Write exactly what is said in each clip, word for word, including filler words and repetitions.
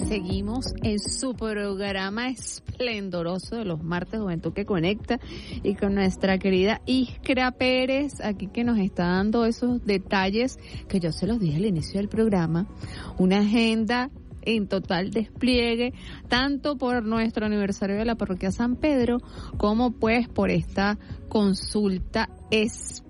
Seguimos en su programa esplendoroso de los martes Juventud que Conecta y con nuestra querida Iskra Pérez aquí que nos está dando esos detalles que yo se los dije al inicio del programa, una agenda en total despliegue tanto por nuestro aniversario de la parroquia San Pedro como pues por esta consulta espléndida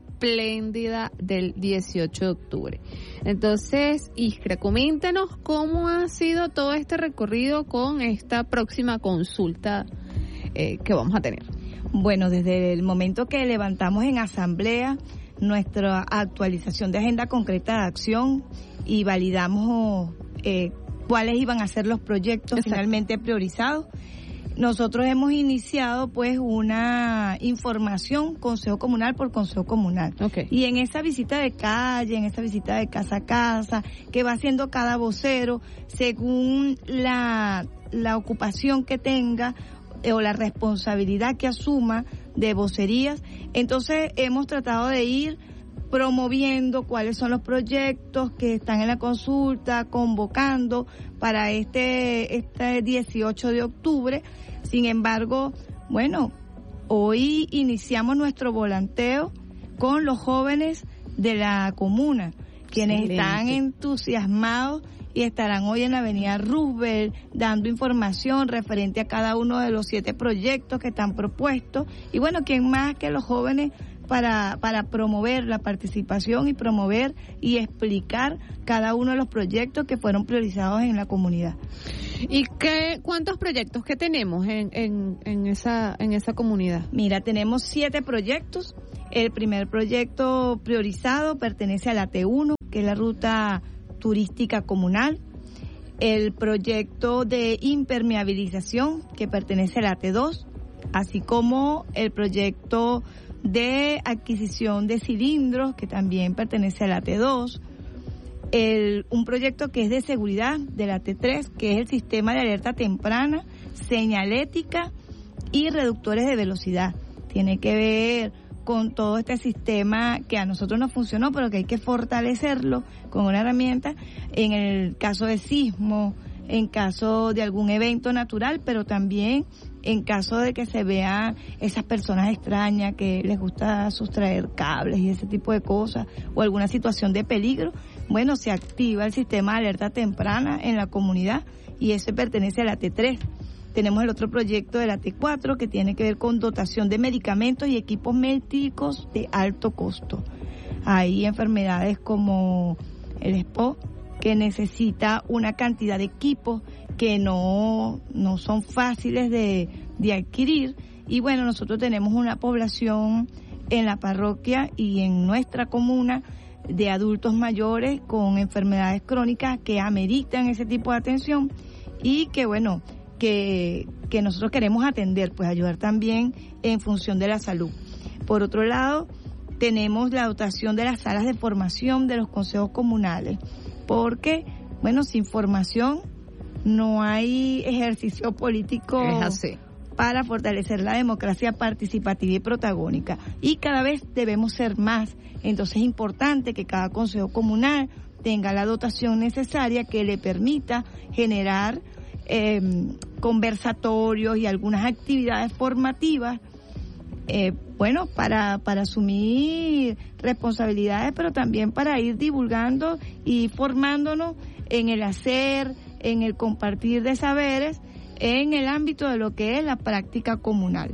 del dieciocho de octubre. Entonces, Iskra, coméntanos cómo ha sido todo este recorrido con esta próxima consulta eh, que vamos a tener. Bueno, desde el momento que levantamos en asamblea nuestra actualización de agenda concreta de acción y validamos eh, cuáles iban a ser los proyectos Exacto. finalmente priorizados, nosotros hemos iniciado pues una información consejo comunal por consejo comunal. Okay. Y en esa visita de calle, en esa visita de casa a casa, que va haciendo cada vocero según la, la ocupación que tenga eh, o la responsabilidad que asuma de vocerías, entonces hemos tratado de ir promoviendo cuáles son los proyectos que están en la consulta, convocando para este, este dieciocho de octubre. Sin embargo, bueno, hoy iniciamos nuestro volanteo con los jóvenes de la comuna, quienes Excelente. Están entusiasmados y estarán hoy en la avenida Roosevelt dando información referente a cada uno de los siete proyectos que están propuestos. Y bueno, ¿quién más que los jóvenes para para promover la participación y promover y explicar cada uno de los proyectos que fueron priorizados en la comunidad? ¿Y qué cuántos proyectos que tenemos en, en, en esa en esa comunidad? Mira, tenemos siete proyectos. El primer proyecto priorizado pertenece a la T uno, que es la ruta turística comunal. El proyecto de impermeabilización, que pertenece a la T dos, así como el proyecto de adquisición de cilindros, que también pertenece a la T dos, el, un proyecto que es de seguridad de la T tres, que es el sistema de alerta temprana, señalética y reductores de velocidad. Tiene que ver con todo este sistema que a nosotros no funcionó, pero que hay que fortalecerlo con una herramienta en el caso de sismo, en caso de algún evento natural, pero también en caso de que se vean esas personas extrañas que les gusta sustraer cables y ese tipo de cosas, o alguna situación de peligro, bueno, se activa el sistema de alerta temprana en la comunidad y ese pertenece a la T tres. Tenemos el otro proyecto de la T cuatro que tiene que ver con dotación de medicamentos y equipos médicos de alto costo. Hay enfermedades como el E S P O, que necesita una cantidad de equipos que no, no son fáciles de, de adquirir. Y bueno, nosotros tenemos una población en la parroquia y en nuestra comuna de adultos mayores con enfermedades crónicas que ameritan ese tipo de atención y que bueno, que, que nosotros queremos atender, pues ayudar también en función de la salud. Por otro lado, tenemos la dotación de las salas de formación de los consejos comunales, porque, bueno, sin formación no hay ejercicio político para fortalecer la democracia participativa y protagónica. Y cada vez debemos ser más. Entonces es importante que cada consejo comunal tenga la dotación necesaria que le permita generar eh, conversatorios y algunas actividades formativas, eh, bueno, para, para asumir responsabilidades, pero también para ir divulgando y formándonos en el hacer, en el compartir de saberes, en el ámbito de lo que es la práctica comunal.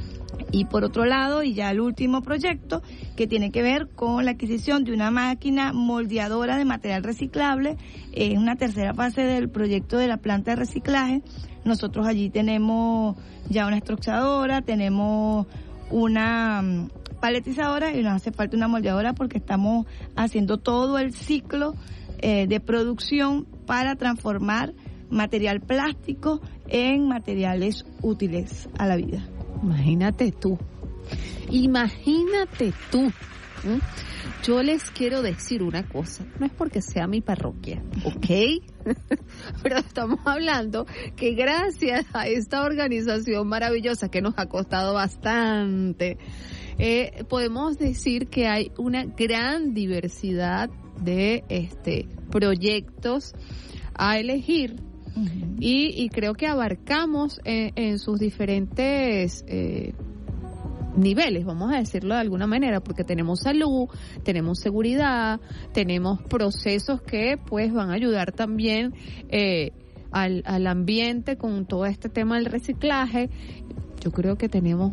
Y por otro lado, y ya el último proyecto, que tiene que ver con la adquisición de una máquina moldeadora de material reciclable, es una tercera fase del proyecto de la planta de reciclaje. Nosotros allí tenemos ya una estructuradora, tenemos una paletizadora y nos hace falta una moldeadora porque estamos haciendo todo el ciclo eh, de producción para transformar material plástico en materiales útiles a la vida. Imagínate tú, imagínate tú. ¿Mm? Yo les quiero decir una cosa, no es porque sea mi parroquia, ¿ok? Pero estamos hablando que gracias a esta organización maravillosa que nos ha costado bastante, eh, podemos decir que hay una gran diversidad de este proyectos a elegir Uh-huh. Y, y creo que abarcamos en, en sus diferentes eh, niveles, vamos a decirlo de alguna manera, porque tenemos salud, tenemos seguridad, tenemos procesos que pues van a ayudar también eh, al, al ambiente con todo este tema del reciclaje. Yo creo que tenemos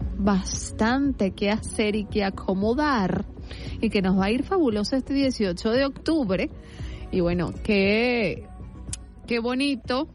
bastante que hacer y que acomodar, y que nos va a ir fabuloso este dieciocho de octubre. Y bueno, qué, qué bonito,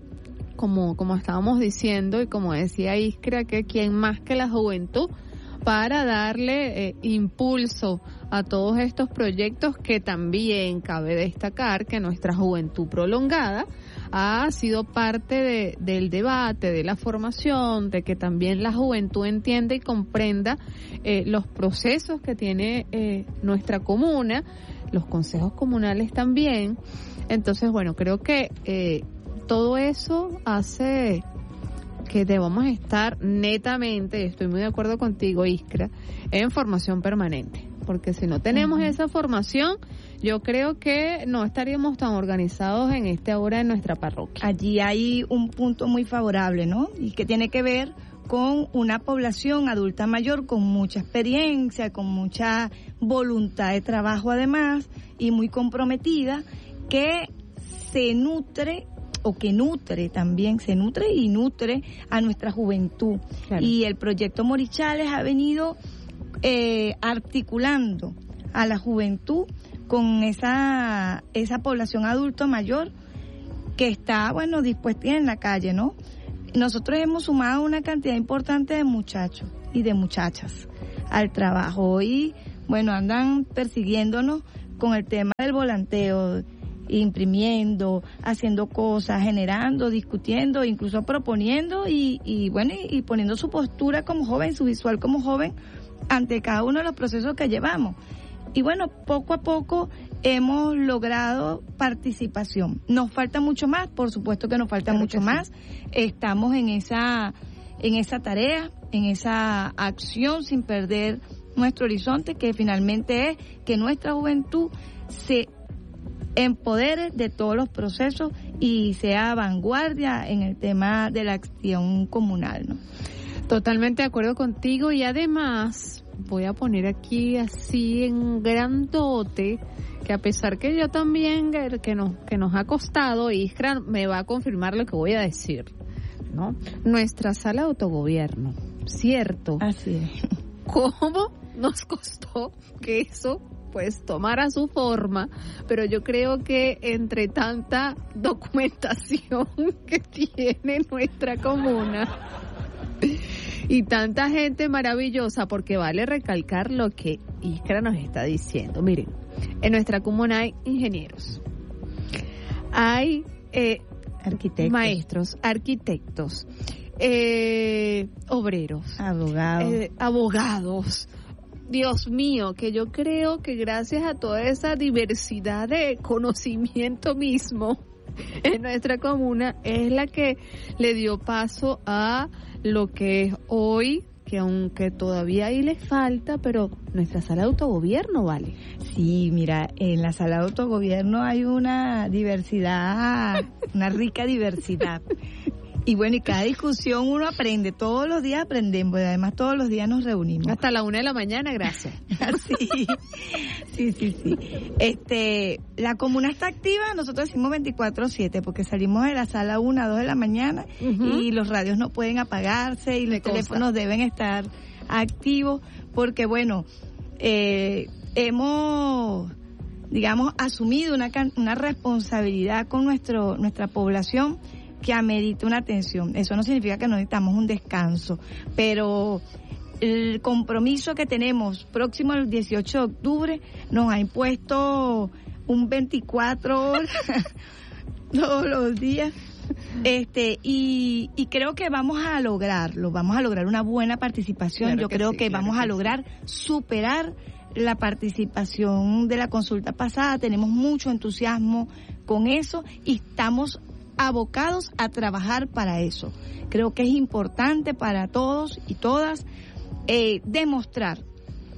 como, como estábamos diciendo y como decía Iskra, que quién más que la juventud para darle eh, impulso a todos estos proyectos, que también cabe destacar que nuestra juventud prolongada ha sido parte de, del debate, de la formación, de que también la juventud entienda y comprenda eh, los procesos que tiene eh, nuestra comuna, los consejos comunales también. Entonces, bueno, creo que eh, todo eso hace que debamos estar netamente, y estoy muy de acuerdo contigo, Iskra, en formación permanente. Porque si no tenemos uh-huh. esa formación, yo creo que no estaríamos tan organizados en esta hora en nuestra parroquia. Allí hay un punto muy favorable, ¿no? Y que tiene que ver con una población adulta mayor con mucha experiencia, con mucha voluntad de trabajo además, y muy comprometida, que se nutre o que nutre también, se nutre y nutre a nuestra juventud. Claro. Y el proyecto Morichales ha venido eh, articulando a la juventud con esa esa población adulto mayor que está, bueno, dispuesta en la calle, ¿no? Nosotros hemos sumado una cantidad importante de muchachos y de muchachas al trabajo. Y, bueno, andan persiguiéndonos con el tema del volanteo, imprimiendo, haciendo cosas, generando, discutiendo, incluso proponiendo y, y bueno, y, y poniendo su postura como joven, su visual como joven ante cada uno de los procesos que llevamos. Y bueno, poco a poco hemos logrado participación. Nos falta mucho más, por supuesto que nos falta claro mucho más. Sí. Estamos en esa, en esa tarea, en esa acción sin perder nuestro horizonte, que finalmente es que nuestra juventud se empodere de todos los procesos y sea vanguardia en el tema de la acción comunal, ¿no? Totalmente de acuerdo contigo, y además voy a poner aquí así en grandote que a pesar que yo también que nos que nos ha costado, Iskra me va a confirmar lo que voy a decir, ¿no? Nuestra sala de autogobierno, ¿cierto? Así es. ¿Cómo nos costó que eso pues tomara su forma? Pero yo creo que entre tanta documentación que tiene nuestra comuna y tanta gente maravillosa, porque vale recalcar lo que Iskra nos está diciendo. Miren, en nuestra comuna hay ingenieros, hay eh, arquitectos, maestros, arquitectos, eh, obreros, abogados, eh, abogados. Dios mío, que yo creo que gracias a toda esa diversidad de conocimiento mismo en nuestra comuna es la que le dio paso a lo que es hoy, que aunque todavía ahí le falta, pero nuestra sala de autogobierno, ¿vale? Sí, mira, en la sala de autogobierno hay una diversidad, una rica diversidad. Y bueno, y cada discusión uno aprende, todos los días aprendemos, y además todos los días nos reunimos. Hasta la una de la mañana, gracias. sí, sí, sí, sí. Este, la comuna está activa, nosotros decimos veinticuatro siete, porque salimos de la sala una, dos de la mañana, uh-huh. y los radios no pueden apagarse, y los teléfonos deben estar activos, porque bueno, eh, hemos, digamos, asumido una, una responsabilidad con nuestro nuestra población que amerita una atención. Eso no significa que no necesitamos un descanso, pero el compromiso que tenemos próximo al dieciocho de octubre nos ha impuesto un veinticuatro horas todos los días, este y, y creo que vamos a lograrlo, vamos a lograr una buena participación. Claro Yo que creo sí, que claro vamos que a lograr sí. superar la participación de la consulta pasada. Tenemos mucho entusiasmo con eso y estamos abocados a trabajar para eso. Creo que es importante para todos y todas eh, demostrar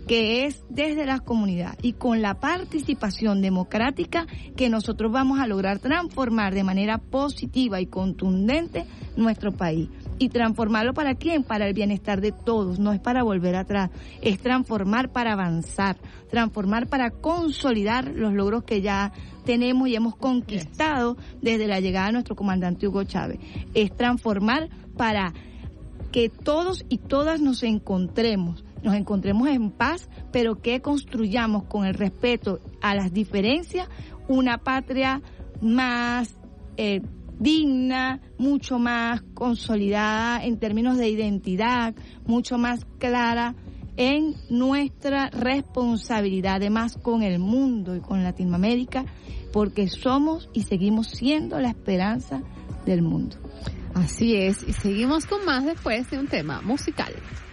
que es desde la comunidad y con la participación democrática que nosotros vamos a lograr transformar de manera positiva y contundente nuestro país. ¿Y transformarlo para quién? Para el bienestar de todos, no es para volver atrás, es transformar para avanzar, transformar para consolidar los logros que ya tenemos y hemos conquistado desde la llegada de nuestro comandante Hugo Chávez. Es transformar para que todos y todas nos encontremos, nos encontremos en paz, pero que construyamos con el respeto a las diferencias una patria más eh, digna, mucho más consolidada en términos de identidad, mucho más clara en nuestra responsabilidad, además con el mundo y con Latinoamérica, porque somos y seguimos siendo la esperanza del mundo. Así es, y seguimos con más después de un tema musical.